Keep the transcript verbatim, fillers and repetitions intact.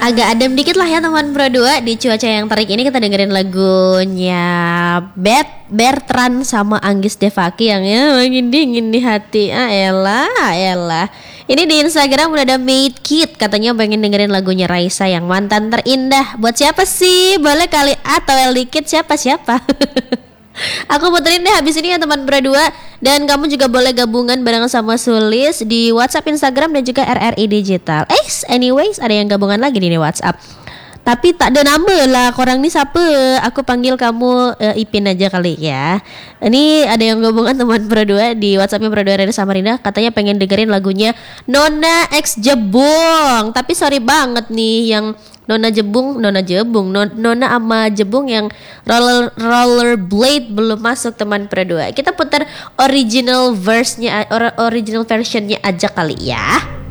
agak adem dikit lah ya teman Pro dua. Di cuaca yang terik ini kita dengerin lagunya Bet Bertrand sama Anggis Devaki yang ya makin dingin di hati. Ah elah, ah, elah. Ini di Instagram udah ada Made Kid, katanya pengen dengerin lagunya Raisa yang Mantan Terindah. Buat siapa sih? Boleh kali atau el dikit siapa-siapa. Aku puterin deh habis ini ya teman berdua. Dan kamu juga boleh gabungan bareng sama Sulis di WhatsApp, Instagram dan juga R R I Digital. Eh, anyways ada yang gabungan lagi di WhatsApp. Tapi tak ada nama lah, korang ni siapa? Aku panggil kamu uh, Ipin aja kali ya. Ini ada yang gabungan teman berdua di WhatsAppnya berdua dari Samarinda. Katanya pengen dengerin lagunya Nona X Jebung. Tapi sorry banget nih yang Nona Jebung, Nona Jebung, non, Nona sama Jebung yang roller rollerblade belum masuk teman berdua. Kita putar original verse-nya, or, original version-nya aja kali ya.